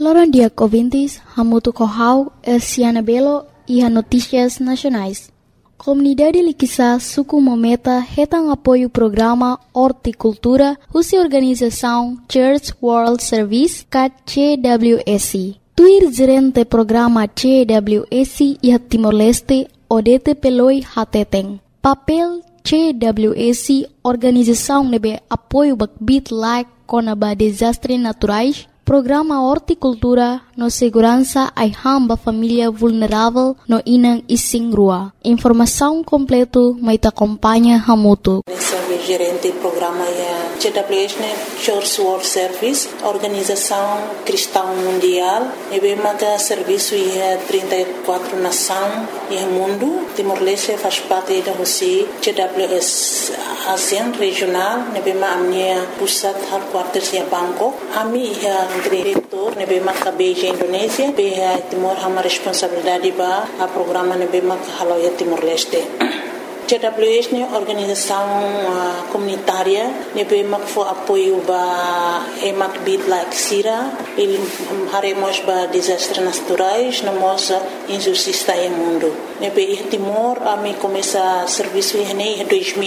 Loran dia ouvintes, hamutu kohau, Elsiana Belo e a Notícias Nacionais. Comunidade Liquiçá Suku Mometa retam apoio programa Horticultura, usa organização Church World Service, CWS. Tuir gerente programa CWS e Timor-Leste, Odete Peloi Hateteng. Papel CWS, organização nebe apoio bakbit like conaba desastres naturais, programa Horticultura no segurança ai hamba família vulnerável no inang ising rua. Informação completo mai te acompanha hamutu. Gerente do programa CWS, Church World Service, Organização Cristã Mundial, e bem marca serviço em 34 nações e mundo. Timor-Leste faz parte da Rússia, CWS ASEAN regional, e bem marca a minha pusat headquarters em Bangkok. A minha diretor, e bem marca Beijing, Indonésia, bem Timor hama responsabilidade ba a programa e bem marca Haloia Timor-Leste. CWS é uma organização comunitária que foi apoio para emak bit like sira, ele haremos para desastres naturais, nós injustiça no mundo. Nebe Timor a mim começa serviço em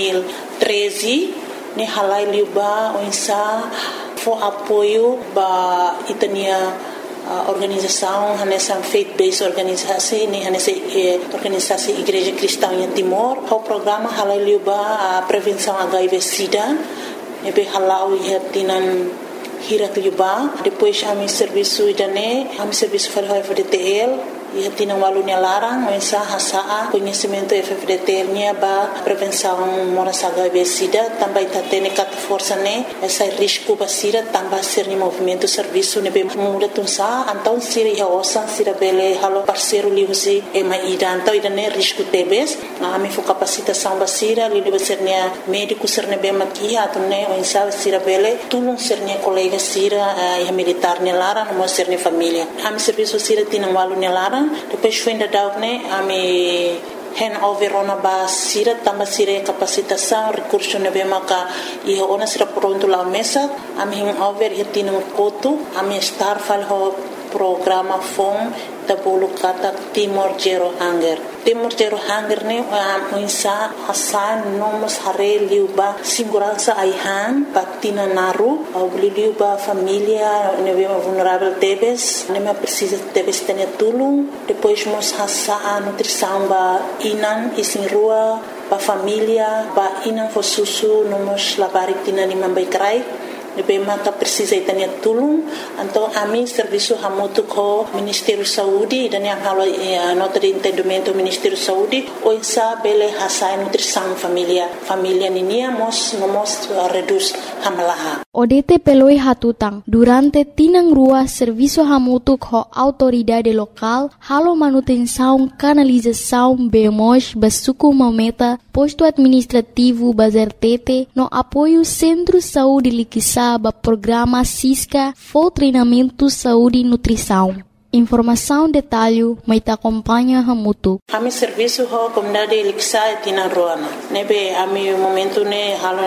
2013, ne halai liuba onsa foi apoio para itania organização, nessa faith-based organização, nessa organização Igreja Cristã em Timor, o programa halal a prevenção HIV/SIDA, nebe halal tinan hirat liuba, depois a mi serviço idane, a mi serviço para o FDTL, e tinan walunya larang, mensa hasa conhecimento FDTL nya ba prevenção moras HIV/SIDA, também tatene kat força ne, essa risco ba SIDA, também ser ni movimento serviço nebe muda tunsa, então sira ya osan sira bele halo parceiro liusi e mai então idane risco tebes, a mi fo capacitação ba sira, li ba ser nia médico ser nebe makia atune mensa sira bele tulung ser nia colega sira e militar ne larang mo ser ni família. A mi serviço sira tinan walunya larang, depois foi ainda daune a me handover ona ba sira tamba sira capacitação recurso nebe maka e ona sira pronto la mesa a me handover e tinang koto a me star fal ho programa FOM da bolo kata Timor Zero Hunger. Timor Zero Hunger ne muinsa hasan nomos hare liuba segurança aihan patina naru au liuba família nebe vulnerável tebes nebe precisa tebes tenia tulung depois mos hasa a nutrição ba inan isin rua ba família ba inan fosusu nomos labari tina ni mambai krai nebe maka precisa itania tulung então a mim serviço hamutu ko Ministério Saúde dan yang halo nota de entendimento Ministério Saúde o insa bele hasa nutrição família ninia mos reduz hamalaha. Odete peloi hatutang durante tinang rua serviço hamutu ko autoridade local halo manutenção canalização bemos basuku mometa posto administrativo bazertete no apoio Centro Saúde Liquiçá ba programa SISCA for treinamento saúde e nutrição. Informação detalhe mai te acompanha hamutu. A mi serviço ho comunidade Liquiçá tina roana. Nebe a mi momento ne halo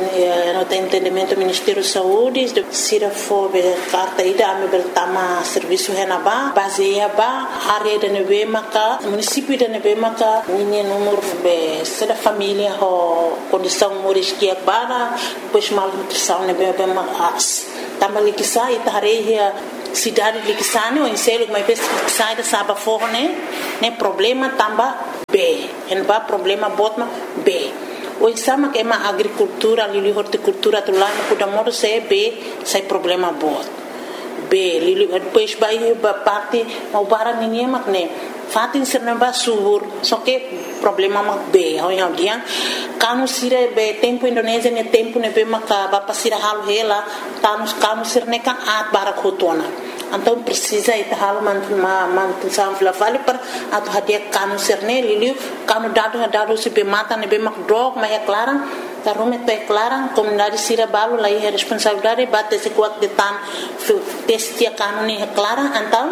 no entendimento Ministério Saúde sira fo be carta ida a mi beltama serviço henaba baseia ba área de nebe maka município de nebe maka ninha número be seda família ho condição moriskia bara pois mal nutrição nebe be mas tama Liquiçá itareia cidade de Liquiçane ou em selo mas sai da saba forne né problema tamba B en ba problema botma B o sama que ma agricultura lili horticultura tu lá no da modo se B sai problema bot B lili depois vai ba parte o bara ninguém mak ne fatin ser ba subur só que problema mak B ho yang dia kanu sire be tempo Indonésia ne tempo ne be maka ba pasira halu hela kanu sir ne kan at bara khotona então precisa ita halo mantu samfla vale para atu hadia kanu serne liliu kanu dado se be mata ne be mak drog mas é clara tarume te clara comunidade sira balu lá é responsabilidade bate se kuat de tan testia kanu ne é clara então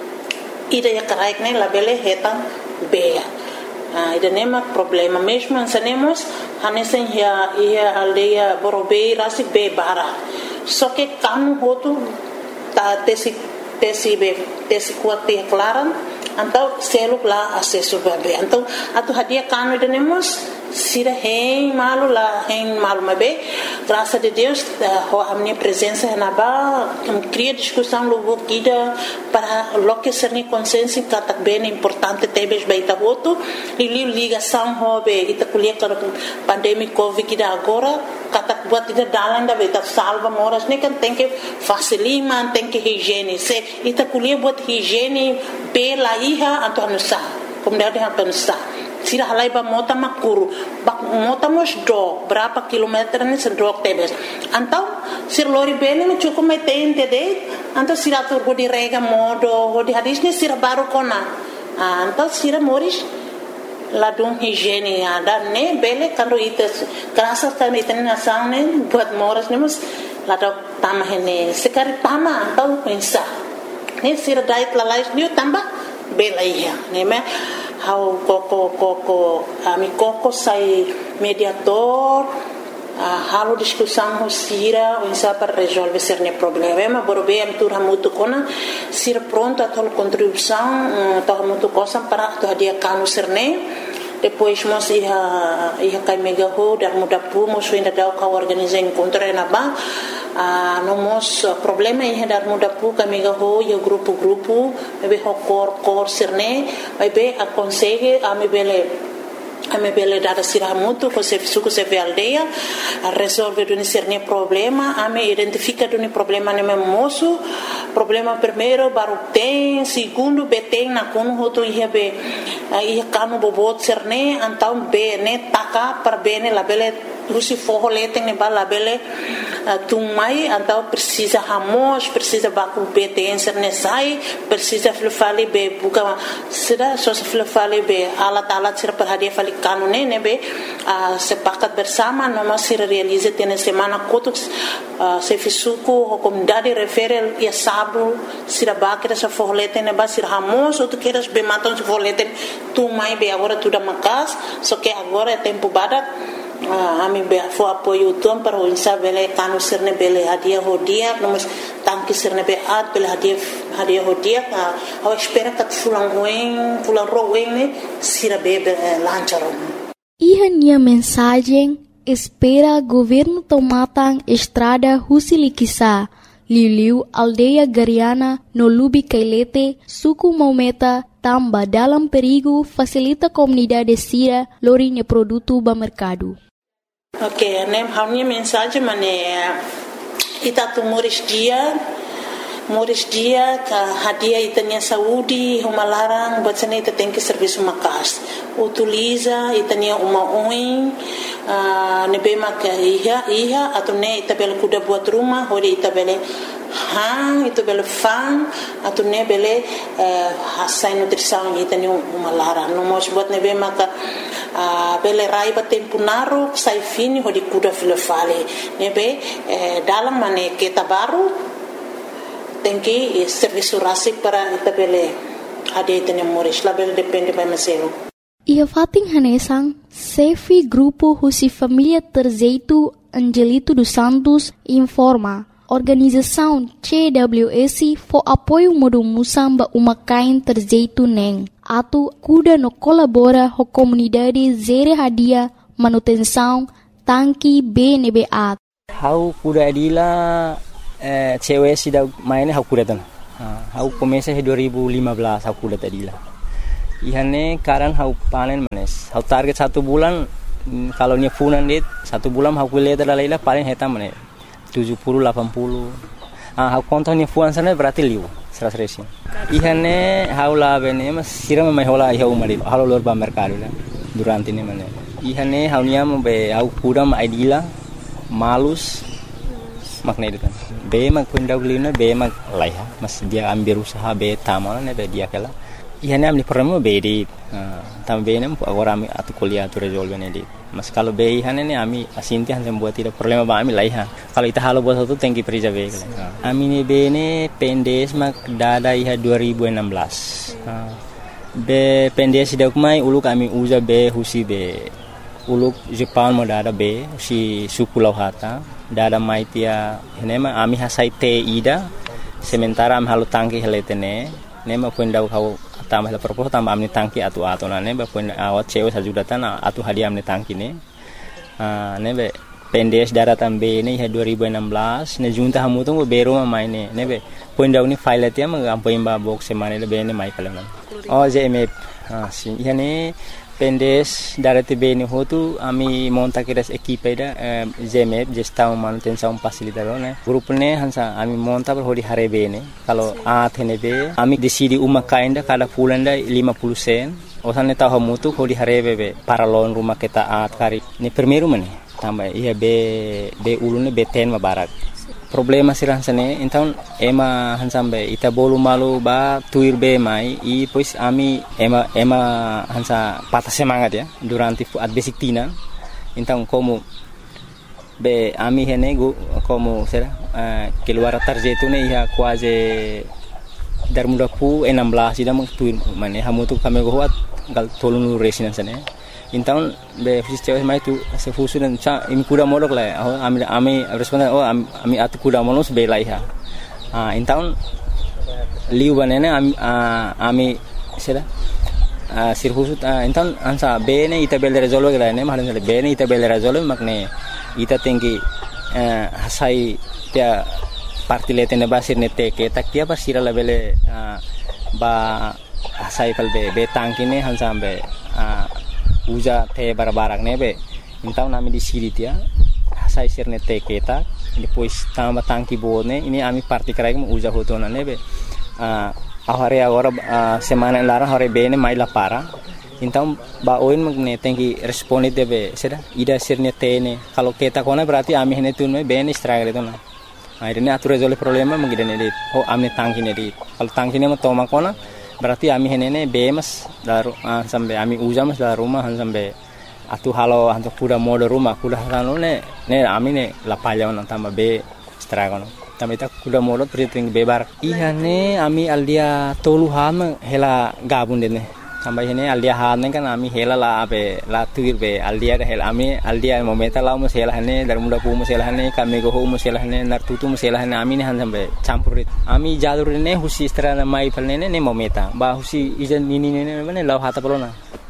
ida ya karaik ne labele hetan beya ida nema problema mesmo ansanemos hanesen ia aldeia borobei rasi be bara só que kanu hotu ta tesi tesi kuat te klaran então seluk lá acesso bebê então atu hadia kanu denemos sira hein malu mabe graças a Deus a minha presença na ba cria discussão logo guida para loque ser ni consciência que tá bem importante tebes baita voto e ligação hobe ita kuliah para pandemia covid que agora kata buat ida dalan da beta salva moras ne kan tem que facilitar tem que higiene se ita kuliah buat higiene pela iha atau nusa comunidade atau nusa sira halai ba mota makuru mota mos do berapa kilometer ni sedok tebes antau sir lori bene me cukup metein tede antau sira tur go di rega modo go di hadis ni sira baru kona antau sira moris ladung higiene ada ne bele kando ites graças a iten nação ne buat moras nemos ladok tamahene sekari tama antau pensa ne sira dait lalais niu tamba bela ia ne me how koko ami koko sai mediador halo discussão sira insa para resolver certo problema borbe am tur hamutu kona sira pronto a tol contribuição to hamutu cosa para to dia kanu serne depois mos ia kai mega ho dar muda pu mos ainda dau ka organizar encontro na ba no mos problema ia dar muda pu ka mega ho ia grupo be ho cor serne be a consegue a me bele dada sira mutu ko se suku se aldeia a resolve do cerne problema a me identifica do problema ne moço problema primeiro baru tem segundo beteng na kono hoto ia be ia kanu bobot cerne então be ne taka per bene la bele rusi forro leteng ne bala bele tumai então precisa hamos precisa baku beteng cerne sai precisa fale be buka sira so fale be alat sira per hadia fale kanu ne be sepakat bersama noma sira realize tene semana kotuk se fisuku comunidade referel ia sabu sira bakira sa forleten ne ba sira hamos outro queiras be matam se forleten tu mai be agora tudo makas só que agora é tempo badak ami be fo apoio tom para o insabele kanu sirne bele hadia hodia nomos tanki sirne be at bele hadia hodia a espera que fulan roen ne sira be lancharon Minha mensagem espera governo tomatan estrada Husilikisa Liliu aldeia Gariana no Lubi Kailete suku Maumeta tamba dalam perigo facilita comunidade sira lorinha produto ba mercado. Ok, a minha mensagem é itatu moris dia ka hadia itania saúde uma larang bacana ita tem que serviço makas utiliza itania uma oin nebe maka iha atau ne ita bela kuda buat rumah hori ita bele ita bele fan atau ne bele hasai nutrição itania uma larang no mos buat nebe maka bele raiba tempo naru sai fini hori kuda filofale nebe dalam mane kita baru tem que serviço rasi para itabele ade tene moris label depende by meselo ia fating hanesang sefi grupo husi família terzeito Angelito dos Santos informa organização CWS for apoio modo musamba uma kain terzeito neng atu kuda no colabora ho comunidade zere hadia manutenção tanki BNBA how kuda adila cewek sudah mainnya aku datang. Aku komesa 2015 aku datang tadi lah. Ihane karan aku panen manes. Aku target 1 bulan kalau nya funan dit 1 bulan aku lihat adalah paling hetam manes 70-80. Aku kontak nya funan sana berarti liu 100%. Ihane aku lah bene mas siram mai hola iha umari. Halo lor ba mercado lah durante ini manes. Ihane aku nya be aku kudam idila malus makna itu kan. Be mag pundaw lina be mag laiha mas dia ambil usaha be tamal ne be dia kala ihane amni problema be di tam be nem agora ami atu kuliah tu resolve ne di mas kalau be ihane ne ami asinti han buat tidak problema ba ami laiha kalau ita halo buat itu tengki perija be kala ami ne be ne pendes mag dada iha 2016 be pendes dak mai uluk ami uza be husi be uluk Jepang mo dada be si suku lauhata dada maitia henema ami hasai te ida sementara am halu tangki heletene ne ma pun dau kau tambah la propos tambah amni tangki atu ne ba pun awat cewek sajudatan atu hadiah amni tangki ne ne be pendes daratan be ne 2016 ne junta hamu tu bero ma mai ne be pun dau ni file tia ma am pun ba box semane le be ne mai kalam oh JMF si yani pendes darati be ne hotu ami monta kiras equipe da JMF gestão manutenção facilitador ne grupo ne hansa ami monta per hodi hare be ne kalau athene be ami decidi uma kainda kada pulanda 50 sen osane tahu hamu tu hodi hare be para lon rumah kita at kari ni primeiro mane tambah iya be ulune be ten mabarak problema sirah sane então ema hansambe ita bolu malu ba tuir be mai e pois ami ema hansa patah semangat ya durante at basic tina então como be ami hene como será keluar tarjetu ne ia quase dar muda pu 16 ida tuir mane hamu tu kami goat gal tolunu resinan sane então be fiz cewek mai tu se fusu dan ini kuda modok lah ami responden ami atu kuda monos be lai ha então liu banene ami sera sir fusu então ansa be ne ita bel resolve la ne mahalan be ne ita bel resolve makne ita tinggi hasai tia parti letene basir ne teke tak tia basira la bele ba hasai kal be tangkine hansa be uja te barbarak nebe então nami di siri dia sai sirne te keta depois tamba tangki bone ini ami parti krai mu uja hotona nebe ahare agora semana lara hore bene mai la para então ba oin magne tenki responde debe seda ida sirne tene kalau keta kona berarti ami hene tunme bene struggle itu na akhirnya atur resolve problema mengidane dit ami tangki ne dit kalau tangki ne toma kona berarti ami henene bemas daru sampai ami ujamas da rumah sampai atu halo hantu kuda mode rumah kuda halo ne ami ne la palya on tamba be stragono tamba ita kuda mode priting bebar iya ne ami aldia tolu ham hela gabun dene tamba hene aldia han kan ami hela la abe la tuir be aldia hela ami aldia momenta la mus hela hene dar muda pu mus hela hene kami go mus hela hene nar tutu mus hela hene ami ne han sampai campurit ami jalur ne husi strana mai palne ne momenta ba husi ijan nini ne mane law hata pelona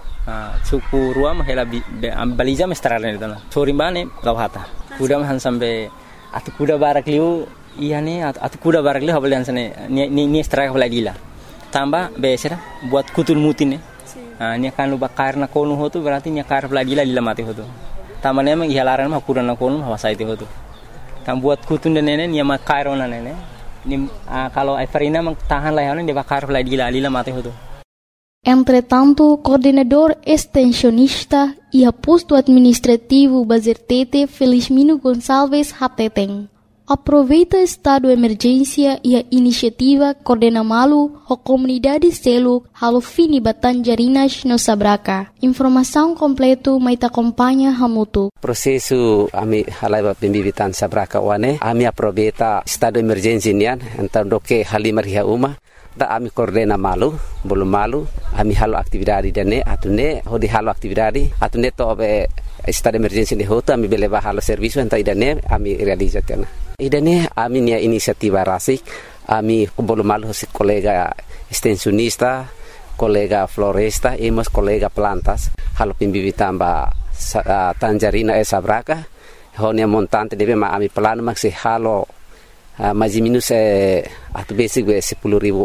suku ruam hela baliza mestrana ne tana sori bane law hata kuda han sampai atu kuda barak liu iya ne atu kuda barak liu habalian sane ni straka lagila tambah besera buat kutul mutin ne nya kan luba karna konu hotu berarti nya kar lagila lila mati hotu tambah ne mang ihalaran mah kurana konu hawasai te hotu tam buat kutun de nene nya makarona nene ni kalau Everina mang tahan lah ne de bakar lagila lila mati hotu. Entretanto, coordenador extensionista e posto administrativo Bazertete Felizmino Gonçalves Hateteng aproveita estado de emergência e a iniciativa coordena malu a comunidade selo halo fini Batanjarinas no Sabraca. Informação completo mai acompanha hamutu. Prosesu ami halaiba pembibitan Sabraca wane ami aproveita estado de emergência nian então doke halimar hia uma da ami coordena malu belum malu ami halo aktividade dane atune hodi halo aktividade atune to be estado de emergência de hota ami beleba halo serviço então idane ami realizatena idane ami nia inisiativa rasik ami belum malu si kolega extensionista kolega floresta e mas kolega plantas halo pimbibitan ba Tanjarina Sabraca honia montante debe ma ami plano maksi halo mais minus atu basic be 10.000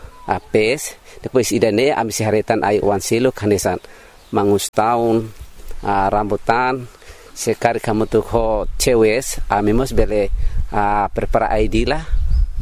PS depois idane ami siharetan ai wan selo kanesan mangus tahun rambutan sekali kamu tu ho cewes ami mos bele prepara ID lah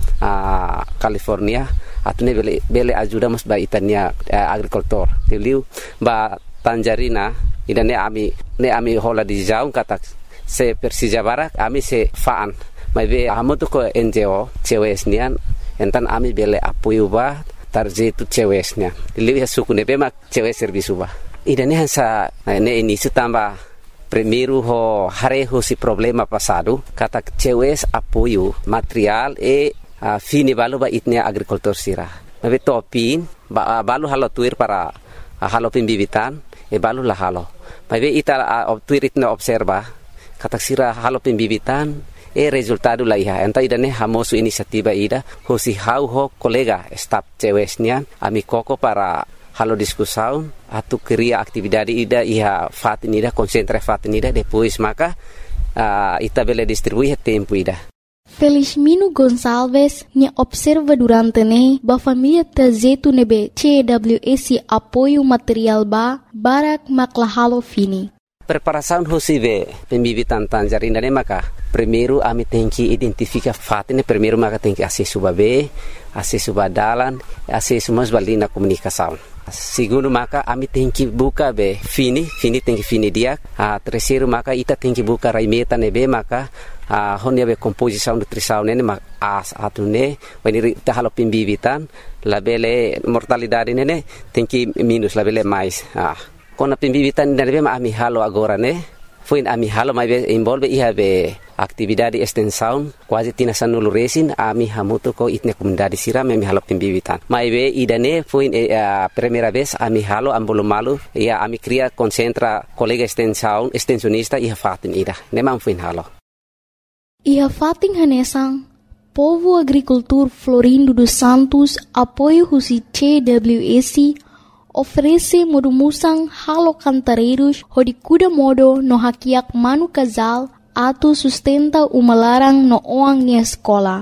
California atune bele ajuda mos ba itania agricultor tiliu ba Tanjarina idane ami hola di jaung kata se Persija Barak ami se faan mai be amu tu ko NGO cewes nian entan ami bele apoio ba tarjetu cewesnya lihat suku nebe mak cewek servisu ba idane hansa ne ini tambah primeiro ho hareho si problema passado kata cewes apoio material fini balu ba itnia agricultor sira mabe topin balu halo tuir para halo pembibitan balu lah halo mabe ita tuir itna observa kata sira halo pembibitan resultado la iha enta idane hamosu inisiativa ida hosi hau ho kolega staf cewesnya ami koko para halo discussão atu cria atividade ida iha fatin ida concentra fatin ida depois maka ita bele distribui tempo ida. Felizmino Gonçalves nya observa durante ne ba família tazetu nebe CWS apoio material ba barak maklahalo fini. Preparação hosive pembibitan tangerina ne maka primeiro ami tem que identificar fatin primeiro maka tem que acesso babe acesso badalan acesso mas balina comunicação. Segundo maka ami tem que buka be fini tem que fini dia. Terceiro maka ita tem que buka raimeta nebe maka honia be composição nutrição nene atune when ita halo pembibitan labele mortalidade nene tem que minus labele mais. Kona pembibitan nebe ma ami halo agora ne foi ami halo mai be envolve iha be atividade extensão quase tina sanulu resin ami hamuto ko itne comunidade sira ami halo pembibitan mai be idane foi primeira vez ami halo ambolo malu ia ami cria concentra colega extensão extensionista iha fatin ida nemang foi halo iha fatin hanesang Povo Agricultor Florindo dos Santos apoio husi CWS oferece modumusang halo cantareiros hodikuda modo no hakiak manu casal atu sustenta umalarang no oang ni escola.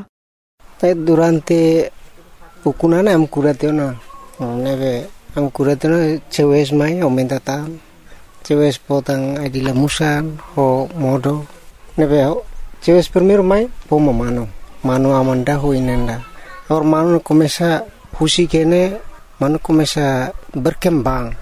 Durante pukunana am kuratena neve am kuratena cewes mai aumenta tam cewes potang adila musan ho modo neve cewes primeiro mai pomo mano amanda ho inenda or mano começa husi kene mano começa berkembang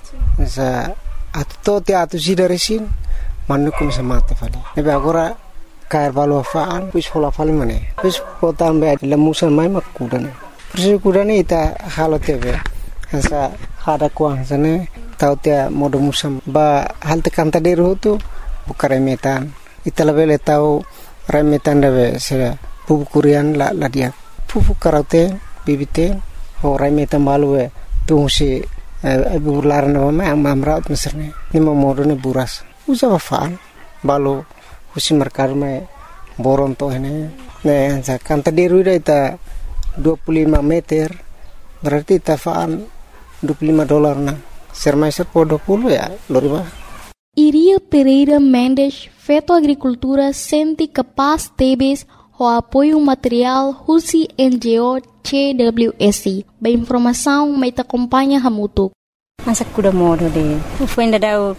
sa atu atu sidaresin mano começa mate fali nebe agora cair balu afaan pus hola fali mane pus potan be lemusan mai makudane persi kudane ita halo tebe sa hada kuang sane tau tia modo musam ba halte kanta deru tu bukare metan ita lebele tau remetan debe sera pupu kurian la dia pupu karate bibite ho remetan balu tu si bular na mama ang mamraut meserne ni modo ne buras usa afaan balu husi merkar me boron to ne sa kanta deru ita 25 meter berarti tafaan $25 na sermaiser po 20 ya loriba. Iria Pereira Mendes feto agricultura senti capaz tebes o apoio material husi NGO CWS ba informação mai ta acompanha hamutuk. Masa kuda modo de foi ainda dau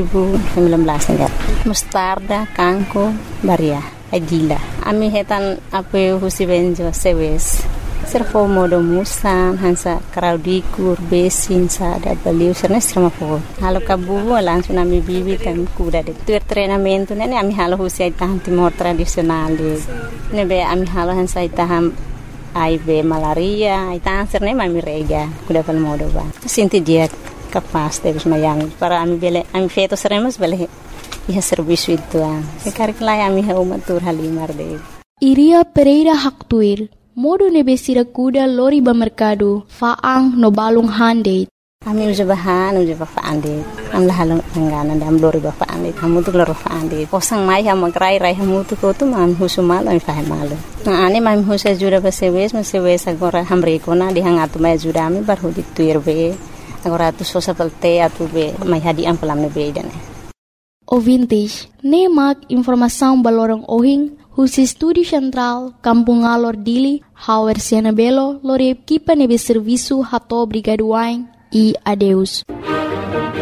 2019 enggak mustarda kangko baria agila ami hetan apoio husi benjo sewes servo modo musan hansa kraudikur besin sa da baliu serna strama po halo kabu langsung ami bibitan kuda de tur treinamento nene ami halo husi taham timor tradisional de nebe ami halo hansa taham aibe malaria itang serne mami rega kuda pal modo ba sinti dia capaz de mayang para ami bele ami feto seremos bele iha serviço itu sekarang lai ami ha umatur halimar de Iria Pereira Haktuir modo nebesira kuda lori ba mercado faang no balung hande ami uja faande am la halong angana dam lori ba faande hamu tu loro faande posang mai ha magrai rai hamu tu ko tu mam husumal ami fa malu na ani mam husa jura ba sewes agora hamre ko na di hangatu mai jura ami bar hudi tuir be agora tu sosa pelte atu be mai hadi am pelam ne be dane ouvintes nemak informação balorong ohing husi Estúdio Central, Kampung Alor Dili, Hauer Siana Belo, Lore Kipa Nebe Serviço Hato Brigaduain e adeus.